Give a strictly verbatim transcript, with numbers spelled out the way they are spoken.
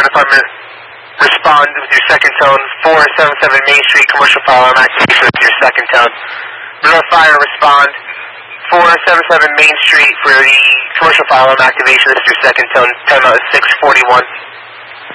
Fire Department, respond with your second tone. four seventy-seven Main Street, commercial fire alarm activation with your second tone. North Fire, respond. four seventy-seven Main Street for the commercial fire alarm activation. This is your second tone. Timeout is six forty-one.